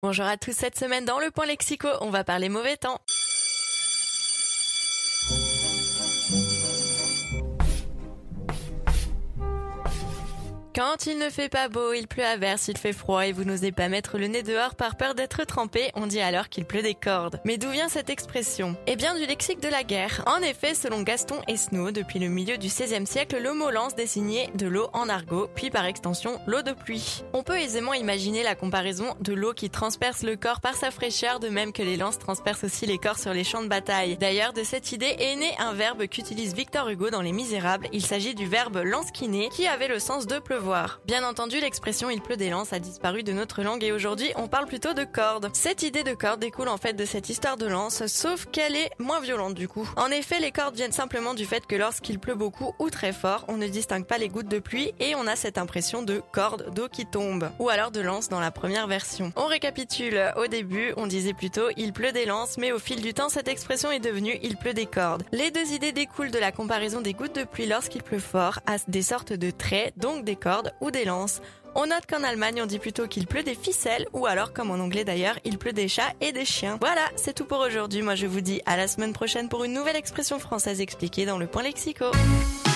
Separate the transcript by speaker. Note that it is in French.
Speaker 1: Bonjour à tous, cette semaine dans le Point Lexico, on va parler mauvais temps. Quand il ne fait pas beau, il pleut à verse, il fait froid et vous n'osez pas mettre le nez dehors par peur d'être trempé, on dit alors qu'il pleut des cordes. Mais d'où vient cette expression? Eh bien du lexique de la guerre. En effet, selon Gaston Esnault, depuis le milieu du XVIe siècle, le mot lance désignait de l'eau en argot, puis par extension l'eau de pluie. On peut aisément imaginer la comparaison de l'eau qui transperce le corps par sa fraîcheur, de même que les lances transpercent aussi les corps sur les champs de bataille. D'ailleurs, de cette idée est né un verbe qu'utilise Victor Hugo dans Les Misérables. Il s'agit du verbe lansquiner, qui avait le sens de pleuvoir. Bien entendu, l'expression il pleut des lances a disparu de notre langue et aujourd'hui on parle plutôt de cordes. Cette idée de corde découle en fait de cette histoire de lance, sauf qu'elle est moins violente du coup. En effet, les cordes viennent simplement du fait que lorsqu'il pleut beaucoup ou très fort, on ne distingue pas les gouttes de pluie et on a cette impression de corde d'eau qui tombe, ou alors de lance dans la première version. On récapitule, au début on disait plutôt il pleut des lances, mais au fil du temps cette expression est devenue il pleut des cordes. Les deux idées découlent de la comparaison des gouttes de pluie lorsqu'il pleut fort à des sortes de traits, donc des cordes ou des lances. On note qu'en Allemagne, on dit plutôt qu'il pleut des ficelles, ou alors, comme en anglais d'ailleurs, il pleut des chats et des chiens. Voilà, c'est tout pour aujourd'hui. Moi, je vous dis à la semaine prochaine pour une nouvelle expression française expliquée dans le Point Lexico.